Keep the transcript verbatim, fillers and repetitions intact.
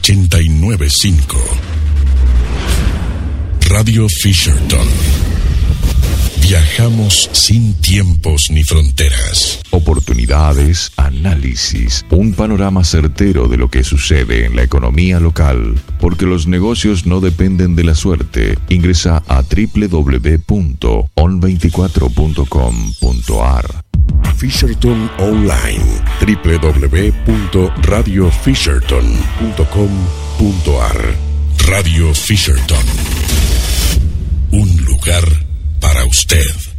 ochenta y nueve punto cinco. Radio Fisherton. Viajamos sin tiempos ni fronteras. Oportunidades, análisis, un panorama certero de lo que sucede en la economía local, porque los negocios no dependen de la suerte. Ingresa a doble u doble u doble u punto on veinticuatro punto com punto a r. Fisherton Online. doble u doble u doble u punto radio fisherton punto com punto a r. Radio Fisherton. Un lugar para usted.